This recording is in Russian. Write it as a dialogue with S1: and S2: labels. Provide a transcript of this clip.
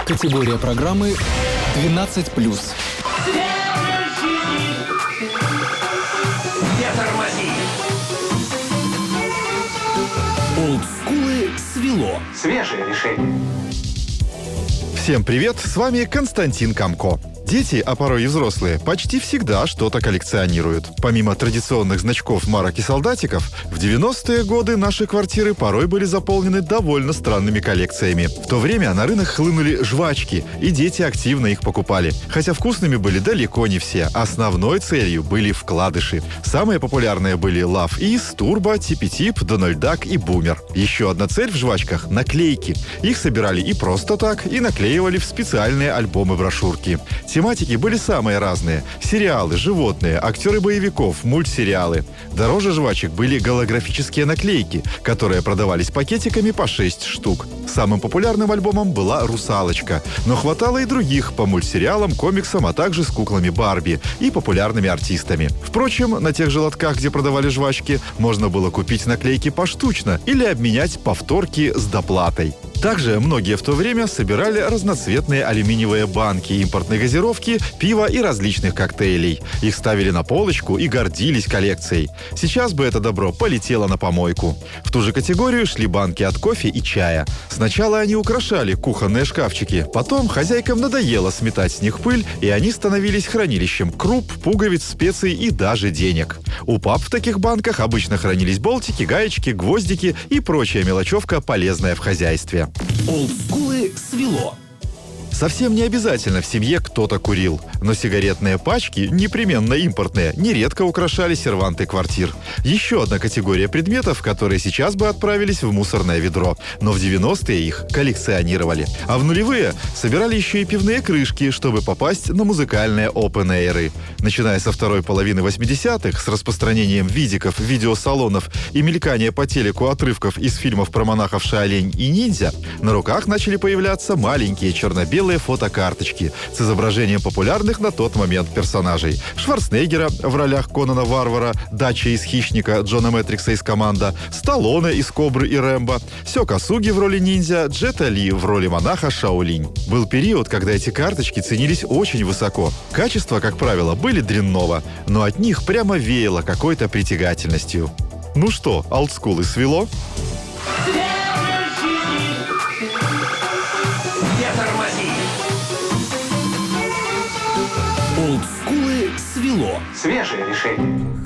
S1: Категория программы 12+.
S2: Не тормози!
S1: Олдскулы свело.
S2: Свежее решение.
S3: Всем привет, с вами Константин Камко. Дети, а порой и взрослые, почти всегда что-то коллекционируют. Помимо традиционных значков, марок и солдатиков, в 90-е годы наши квартиры порой были заполнены довольно странными коллекциями. В то время на рынок хлынули жвачки, и дети активно их покупали. Хотя вкусными были далеко не все. Основной целью были вкладыши. Самые популярные были Love Is, Turbo, Типи-Тип, Donald Duck и Boomer. Еще одна цель в жвачках – наклейки. Их собирали и просто так, и наклеивали в специальные альбомы-брошюрки. Тематики были самые разные. Сериалы, животные, актеры боевиков, мультсериалы. Дороже жвачек были голографические наклейки, которые продавались пакетиками по 6 штук. Самым популярным альбомом была «Русалочка». Но хватало и других по мультсериалам, комиксам, а также с куклами Барби и популярными артистами. Впрочем, на тех же лотках, где продавали жвачки, можно было купить наклейки поштучно или обменять повторки с доплатой. Также многие в то время собирали разноцветные алюминиевые банки импортной газировки, пива и различных коктейлей. Их ставили на полочку и гордились коллекцией. Сейчас бы это добро полетело на помойку. В ту же категорию шли банки от кофе и чая. Сначала они украшали кухонные шкафчики, потом хозяйкам надоело сметать с них пыль, и они становились хранилищем круп, пуговиц, специй и даже денег. У пап в таких банках обычно хранились болтики, гаечки, гвоздики и прочая мелочевка, полезная в хозяйстве.
S1: Олдскулы свело.
S3: Совсем не обязательно в семье кто-то курил, но сигаретные пачки, непременно импортные, нередко украшали серванты квартир. Еще одна категория предметов, которые сейчас бы отправились в мусорное ведро, но в 90-е их коллекционировали. А в нулевые собирали еще и пивные крышки, чтобы попасть на музыкальные опен-эйры. Начиная со второй половины 80-х, с распространением видиков, видеосалонов и мелькания по телеку отрывков из фильмов про монахов Шаолинь и ниндзя, на руках начали появляться маленькие черно-белые фотокарточки с изображением популярных на тот момент персонажей. Шварценеггера в ролях Конана Варвара, Дача из «Хищника», Джона Мэтрикса из «Команда», Сталлоне из «Кобры» и «Рэмбо», Сёка Суги в роли ниндзя, Джета Ли в роли монаха Шаолинь. Был период, когда эти карточки ценились очень высоко. Качества, как правило, были дрянного, но от них прямо веяло какой-то притягательностью. Ну что, олдскулы свело?
S1: Олдскулы свело.
S2: Свежее решение.